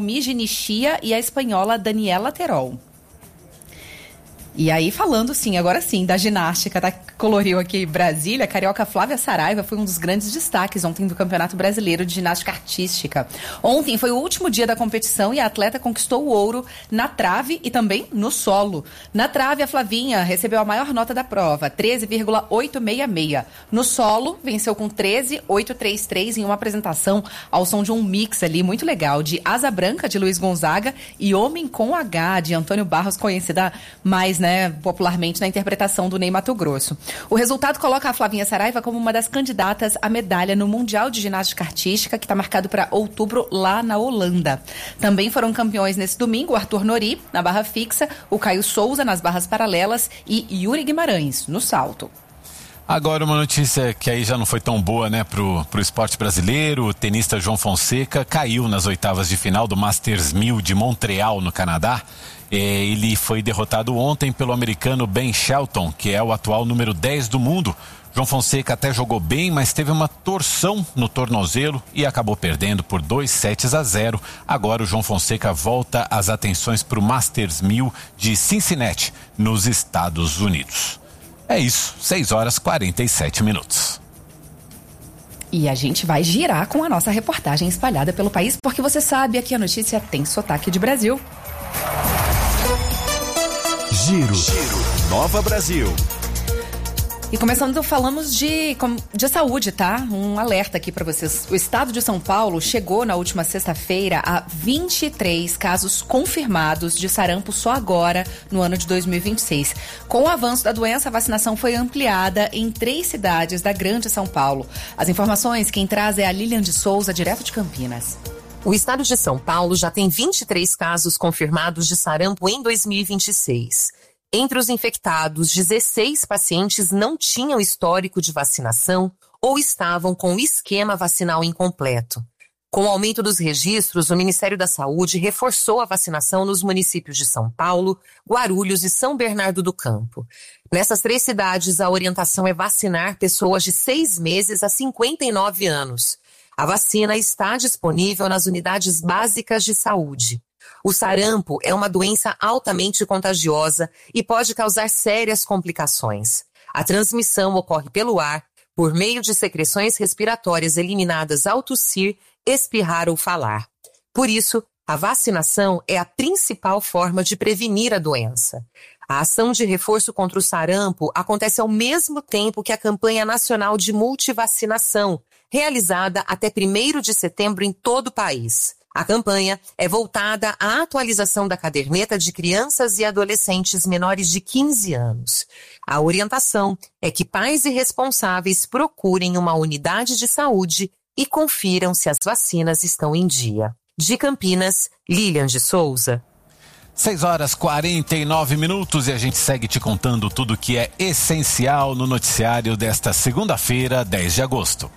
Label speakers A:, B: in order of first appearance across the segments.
A: Almige Nishia e a espanhola Daniela Terol. E aí, falando agora sim, da ginástica, tá? Coloriu aqui Brasília, a carioca Flávia Saraiva foi um dos grandes destaques ontem do Campeonato Brasileiro de Ginástica Artística. Ontem foi o último dia da competição e a atleta conquistou o ouro na trave e também no solo. Na trave, a Flavinha recebeu a maior nota da prova, 13,866. No solo, venceu com 13,833 em uma apresentação ao som de um mix ali muito legal de Asa Branca, de Luiz Gonzaga, e Homem com H, de Antônio Barros, conhecida mais, popularmente na interpretação do Ney Matogrosso. O resultado coloca a Flavinha Saraiva como uma das candidatas à medalha no Mundial de Ginástica Artística, que está marcado para outubro lá na Holanda. Também foram campeões nesse domingo o Arthur Nori, na barra fixa, o Caio Souza, nas barras paralelas, e Yuri Guimarães, no salto.
B: Agora uma notícia que aí já não foi tão boa, pro esporte brasileiro. O tenista João Fonseca caiu nas oitavas de final do Masters 1000 de Montreal, no Canadá. Ele foi derrotado ontem pelo americano Ben Shelton, que é o atual número 10 do mundo. João Fonseca até jogou bem, mas teve uma torção no tornozelo e acabou perdendo por 2-0. Agora o João Fonseca volta as atenções para o Masters 1000 de Cincinnati, nos Estados Unidos. É isso, 6h47.
A: E a gente vai girar com a nossa reportagem espalhada pelo país, porque você sabe, aqui a notícia tem sotaque de Brasil.
C: Giro. Nova Brasil.
A: E começando, falamos de saúde, tá? Um alerta aqui para vocês. O estado de São Paulo chegou na última sexta-feira a 23 casos confirmados de sarampo só agora, no ano de 2026. Com o avanço da doença, a vacinação foi ampliada em 3 cidades da Grande São Paulo. As informações quem traz é a Lilian de Souza, direto de Campinas.
D: O estado de São Paulo já tem 23 casos confirmados de sarampo em 2026. Entre os infectados, 16 pacientes não tinham histórico de vacinação ou estavam com o esquema vacinal incompleto. Com o aumento dos registros, o Ministério da Saúde reforçou a vacinação nos municípios de São Paulo, Guarulhos e São Bernardo do Campo. Nessas 3 cidades, a orientação é vacinar pessoas de 6 meses a 59 anos. A vacina está disponível nas unidades básicas de saúde. O sarampo é uma doença altamente contagiosa e pode causar sérias complicações. A transmissão ocorre pelo ar, por meio de secreções respiratórias eliminadas ao tossir, espirrar ou falar. Por isso, a vacinação é a principal forma de prevenir a doença. A ação de reforço contra o sarampo acontece ao mesmo tempo que a campanha nacional de multivacinação, realizada até 1º de setembro em todo o país. A campanha é voltada à atualização da caderneta de crianças e adolescentes menores de 15 anos. A orientação é que pais e responsáveis procurem uma unidade de saúde e confiram se as vacinas estão em dia. De Campinas, Lilian de Souza.
B: 6h49 e a gente segue te contando tudo que é essencial no noticiário desta segunda-feira, 10 de agosto.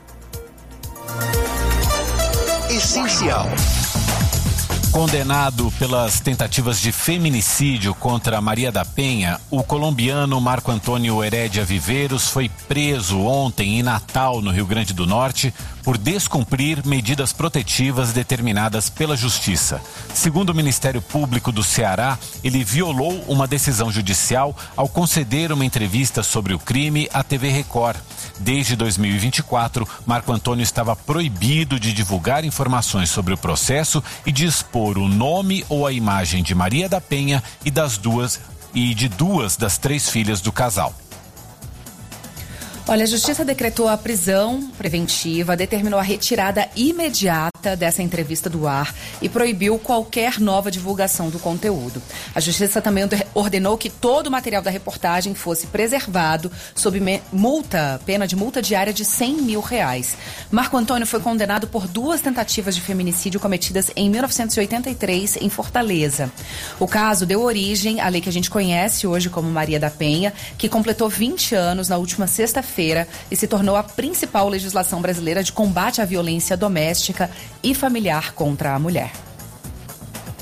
C: Essencial.
B: Condenado pelas tentativas de feminicídio contra Maria da Penha, o colombiano Marco Antônio Herédia Viveiros foi preso ontem em Natal, no Rio Grande do Norte, por descumprir medidas protetivas determinadas pela Justiça. Segundo o Ministério Público do Ceará, ele violou uma decisão judicial ao conceder uma entrevista sobre o crime à TV Record. Desde 2024, Marco Antônio estava proibido de divulgar informações sobre o processo e de expor o nome ou a imagem de Maria da Penha e de duas das 3 filhas do casal.
A: Olha, a Justiça decretou a prisão preventiva, determinou a retirada imediata dessa entrevista do ar e proibiu qualquer nova divulgação do conteúdo. A Justiça também ordenou que todo o material da reportagem fosse preservado sob pena de multa diária de R$100 mil. Marco Antônio foi condenado por 2 tentativas de feminicídio cometidas em 1983 em Fortaleza. O caso deu origem à lei que a gente conhece hoje como Maria da Penha, que completou 20 anos na última sexta-feira e se tornou a principal legislação brasileira de combate à violência doméstica e familiar contra a mulher.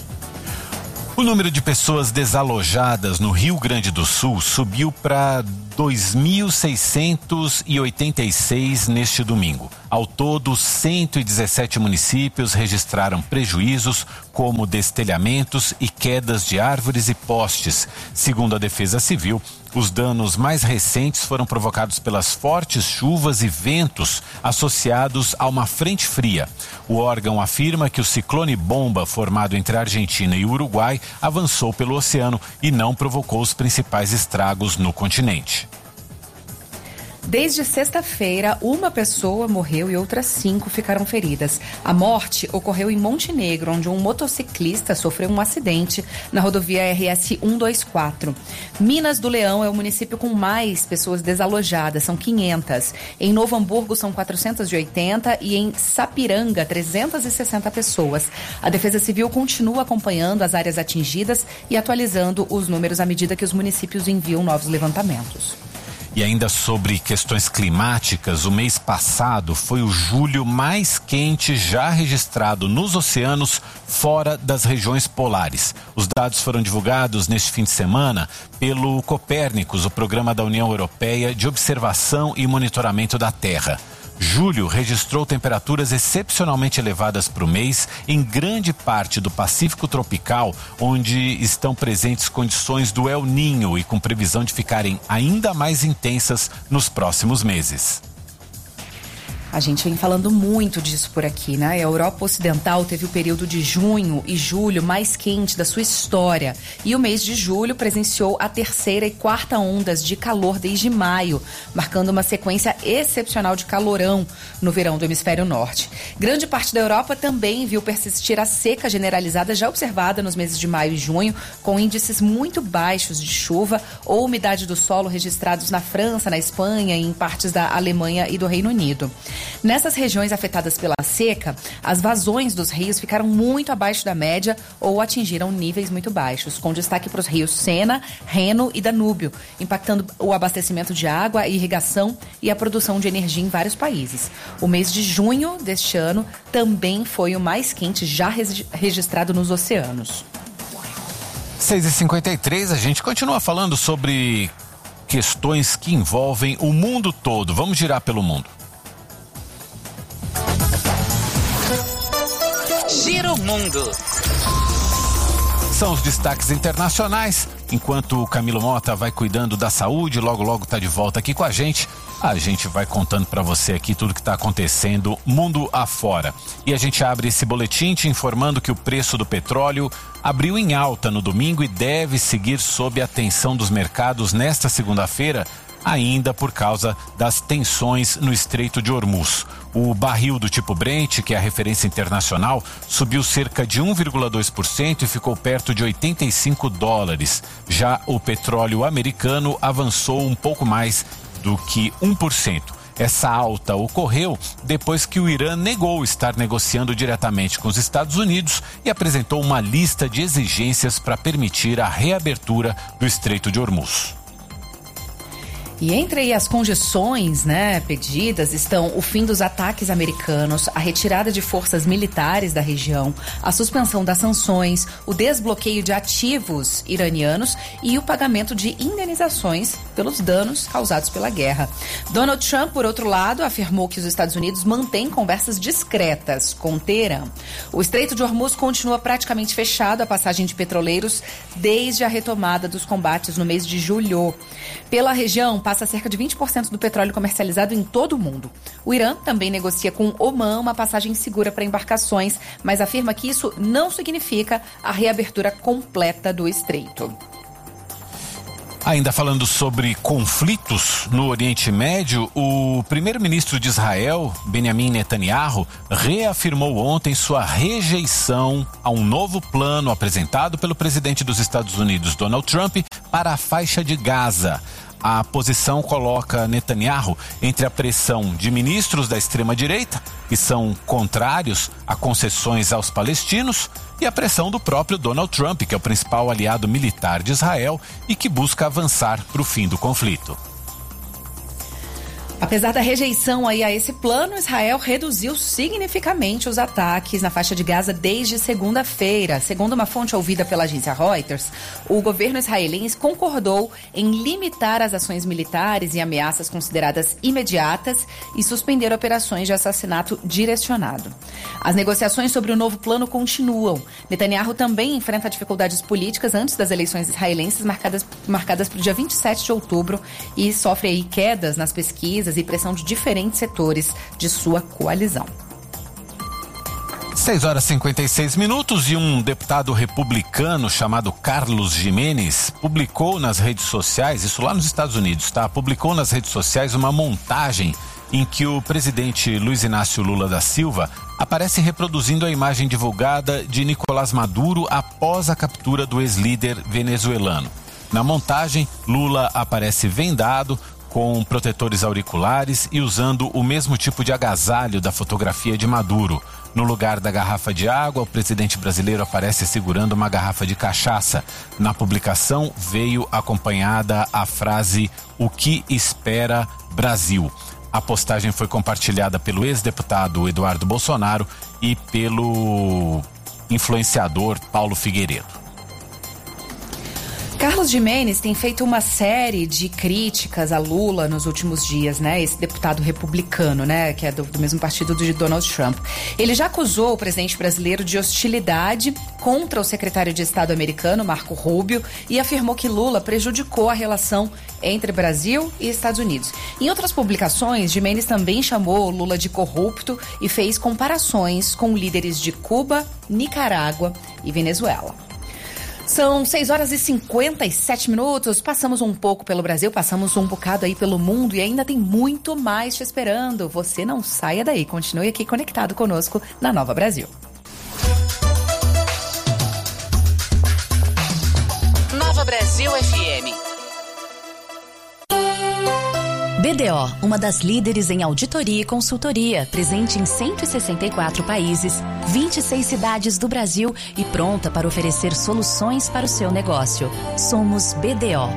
A: O
B: número de pessoas desalojadas no Rio Grande do Sul subiu para 2.686 neste domingo. Ao todo, 117 municípios registraram prejuízos, como destelhamentos e quedas de árvores e postes. Segundo a Defesa Civil, os danos mais recentes foram provocados pelas fortes chuvas e ventos associados a uma frente fria. O órgão afirma que o ciclone bomba, formado entre a Argentina e o Uruguai, avançou pelo oceano e não provocou os principais estragos no continente.
A: Desde sexta-feira, uma pessoa morreu e outras 5 ficaram feridas. A morte ocorreu em Montenegro, onde um motociclista sofreu um acidente na rodovia RS 124. Minas do Leão é o município com mais pessoas desalojadas, são 500. Em Novo Hamburgo são 480 e em Sapiranga 360 pessoas. A Defesa Civil continua acompanhando as áreas atingidas e atualizando os números à medida que os municípios enviam novos levantamentos.
B: E ainda sobre questões climáticas, o mês passado foi o julho mais quente já registrado nos oceanos fora das regiões polares. Os dados foram divulgados neste fim de semana pelo Copérnicos, o programa da União Europeia de Observação e Monitoramento da Terra. Julho registrou temperaturas excepcionalmente elevadas para o mês em grande parte do Pacífico tropical, onde estão presentes condições do El Niño e com previsão de ficarem ainda mais intensas nos próximos meses.
A: A gente vem falando muito disso por aqui, né? A Europa Ocidental teve o período de junho e julho mais quente da sua história. E o mês de julho presenciou a 3ª e 4ª ondas de calor desde maio, marcando uma sequência excepcional de calorão no verão do hemisfério norte. Grande parte da Europa também viu persistir a seca generalizada já observada nos meses de maio e junho, com índices muito baixos de chuva ou umidade do solo registrados na França, na Espanha e em partes da Alemanha e do Reino Unido. Nessas regiões afetadas pela seca, as vazões dos rios ficaram muito abaixo da média ou atingiram níveis muito baixos, com destaque para os rios Sena, Reno e Danúbio, impactando o abastecimento de água, a irrigação e a produção de energia em vários países. O mês de junho deste ano também foi o mais quente já registrado nos oceanos.
B: 6h53, a gente continua falando sobre questões que envolvem o mundo todo. Vamos girar pelo mundo.
D: Giro Mundo.
B: São os destaques internacionais. Enquanto o Camilo Mota vai cuidando da saúde, logo tá de volta aqui com a gente vai contando para você aqui tudo que está acontecendo mundo afora. E a gente abre esse boletim te informando que o preço do petróleo abriu em alta no domingo e deve seguir sob a atenção dos mercados nesta segunda-feira, ainda por causa das tensões no Estreito de Hormuz. O barril do tipo Brent, que é a referência internacional, subiu cerca de 1,2% e ficou perto de $85. Já o petróleo americano avançou um pouco mais do que 1%. Essa alta ocorreu depois que o Irã negou estar negociando diretamente com os Estados Unidos e apresentou uma lista de exigências para permitir a reabertura do Estreito de Hormuz.
A: E entre as condições, pedidas estão o fim dos ataques americanos, a retirada de forças militares da região, a suspensão das sanções, o desbloqueio de ativos iranianos e o pagamento de indenizações pelos danos causados pela guerra. Donald Trump, por outro lado, afirmou que os Estados Unidos mantêm conversas discretas com Teherã. O Estreito de Hormuz continua praticamente fechado à passagem de petroleiros desde a retomada dos combates no mês de julho. Pela região, passa cerca de 20% do petróleo comercializado em todo o mundo. O Irã também negocia com Omã uma passagem segura para embarcações, mas afirma que isso não significa a reabertura completa do estreito.
B: Ainda falando sobre conflitos no Oriente Médio, o primeiro-ministro de Israel, Benjamin Netanyahu, reafirmou ontem sua rejeição a um novo plano apresentado pelo presidente dos Estados Unidos, Donald Trump, para a faixa de Gaza. A posição coloca Netanyahu entre a pressão de ministros da extrema-direita, que são contrários a concessões aos palestinos, e a pressão do próprio Donald Trump, que é o principal aliado militar de Israel e que busca avançar para o fim do conflito.
A: Apesar da rejeição aí a esse plano, Israel reduziu significativamente os ataques na faixa de Gaza desde segunda-feira. Segundo uma fonte ouvida pela agência Reuters, o governo israelense concordou em limitar as ações militares e ameaças consideradas imediatas e suspender operações de assassinato direcionado. As negociações sobre o novo plano continuam. Netanyahu também enfrenta dificuldades políticas antes das eleições israelenses marcadas para o dia 27 de outubro e sofre aí quedas nas pesquisas e pressão de diferentes setores de sua coalizão.
B: 6h56 e um deputado republicano chamado Carlos Gimenez publicou nas redes sociais, isso lá nos Estados Unidos, tá? Publicou nas redes sociais uma montagem em que o presidente Luiz Inácio Lula da Silva aparece reproduzindo a imagem divulgada de Nicolás Maduro após a captura do ex-líder venezuelano. Na montagem, Lula aparece vendado, com protetores auriculares e usando o mesmo tipo de agasalho da fotografia de Maduro. No lugar da garrafa de água, o presidente brasileiro aparece segurando uma garrafa de cachaça. Na publicação veio acompanhada a frase "O que espera Brasil?". A postagem foi compartilhada pelo ex-deputado Eduardo Bolsonaro e pelo influenciador Paulo Figueiredo.
A: Carlos Gimenez tem feito uma série de críticas a Lula nos últimos dias, né? Esse deputado republicano, né? Que é do mesmo partido de Donald Trump. Ele já acusou o presidente brasileiro de hostilidade contra o secretário de Estado americano, Marco Rubio, e afirmou que Lula prejudicou a relação entre Brasil e Estados Unidos. Em outras publicações, Gimenez também chamou Lula de corrupto e fez comparações com líderes de Cuba, Nicarágua e Venezuela. São 6h57, passamos um pouco pelo Brasil, passamos um bocado aí pelo mundo e ainda tem muito mais te esperando. Você não saia daí, continue aqui conectado conosco na Nova Brasil.
E: Nova Brasil FM.
F: BDO, uma das líderes em auditoria e consultoria, presente em 164 países, 26 cidades do Brasil e pronta para oferecer soluções para o seu negócio. Somos BDO.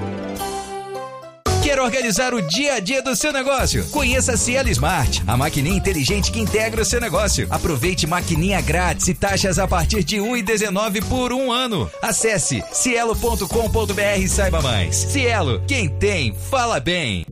G: Quer organizar o dia a dia do seu negócio? Conheça a Cielo Smart, a maquininha inteligente que integra o seu negócio. Aproveite maquininha grátis e taxas a partir de R$ 1,19 por um ano. Acesse cielo.com.br e saiba mais. Cielo, quem tem, fala bem.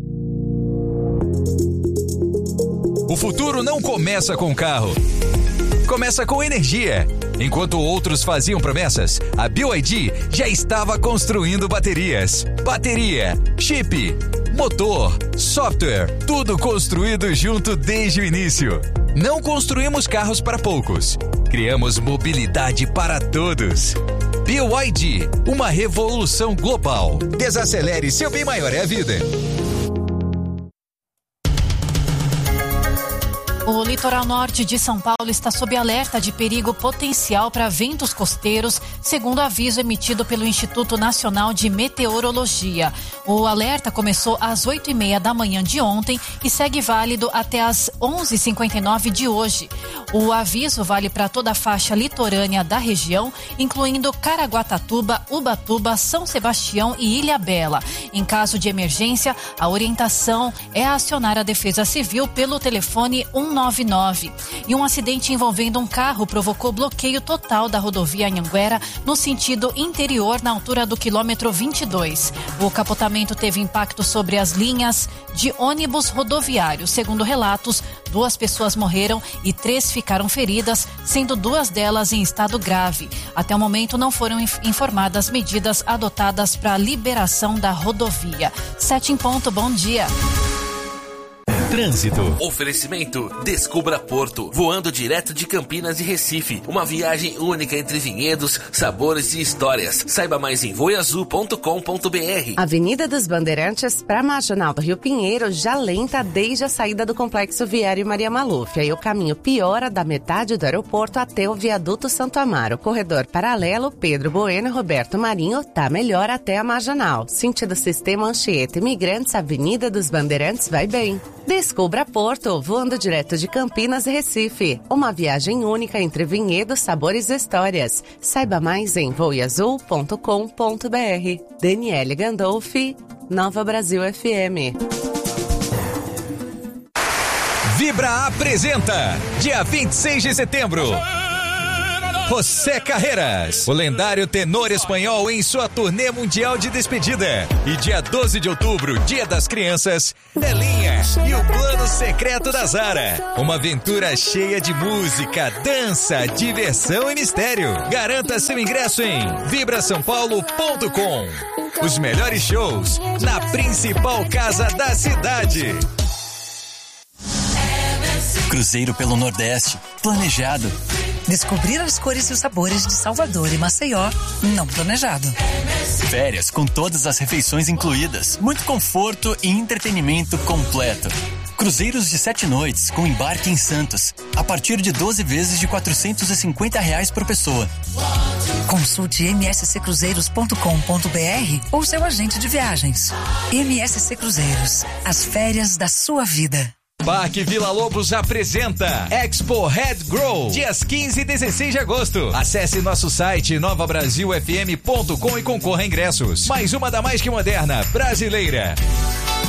G: O futuro não começa com carro. Começa com energia. Enquanto outros faziam promessas, a BYD já estava construindo baterias. Bateria, chip, motor, software, tudo construído junto desde o início. Não construímos carros para poucos. Criamos mobilidade para todos. BYD, uma revolução global. Desacelere, seu bem maior é a vida.
H: O litoral norte de São Paulo está sob alerta de perigo potencial para ventos costeiros, segundo aviso emitido pelo Instituto Nacional de Meteorologia. O alerta começou às 8h30 da manhã de ontem e segue válido até às 11h59 de hoje. O aviso vale para toda a faixa litorânea da região, incluindo Caraguatatuba, Ubatuba, São Sebastião e Ilhabela. Em caso de emergência, a orientação é acionar a Defesa Civil pelo telefone 199. E um acidente envolvendo um carro provocou bloqueio total da rodovia Anhanguera no sentido interior na altura do quilômetro 22. O capotamento teve impacto sobre as linhas de ônibus rodoviários. Segundo relatos, 2 pessoas morreram e 3 ficaram feridas, sendo 2 delas em estado grave. Até o momento não foram informadas medidas adotadas para a liberação da rodovia. 7 em ponto, bom dia.
C: Trânsito.
I: Oferecimento Descubra Porto, voando direto de Campinas e Recife. Uma viagem única entre vinhedos, sabores e histórias. Saiba mais em voiazul.com.br.
D: Avenida dos Bandeirantes para Marginal do Rio Pinheiro já lenta desde a saída do Complexo Viário Maria Maluf. Aí o caminho piora da metade do aeroporto até o Viaduto Santo Amaro. Corredor paralelo Pedro Bueno e Roberto Marinho tá melhor até a Marginal. Sentido Sistema Anchieta Imigrantes, Avenida dos Bandeirantes vai bem. Descubra Porto, voando direto de Campinas e Recife. Uma viagem única entre vinhedos, sabores e histórias. Saiba mais em voiazul.com.br. Daniele Gandolfi, Nova Brasil FM.
G: Zebra apresenta, dia 26 de setembro, José Carreras, o lendário tenor espanhol em sua turnê mundial de despedida. E dia 12 de outubro, Dia das Crianças, Belinha e o Plano Secreto da Zara. Uma aventura cheia de música, dança, diversão e mistério. Garanta seu ingresso em vibrasaopaulo.com. Os melhores shows na principal casa da cidade.
J: Cruzeiro pelo Nordeste, planejado.
K: Descobrir as cores e os sabores de Salvador e Maceió, não planejado.
J: Férias com todas as refeições incluídas, muito conforto e entretenimento completo. Cruzeiros de 7 noites com embarque em Santos, a partir de 12 vezes de R$450 por pessoa.
K: Consulte msccruzeiros.com.br ou seu agente de viagens. MSC Cruzeiros, as férias da sua vida.
G: Parque Vila Lobos apresenta Expo Head Grow, dias 15 e 16 de agosto. Acesse nosso site novabrasilfm.com e concorra a ingressos. Mais uma da mais que moderna brasileira.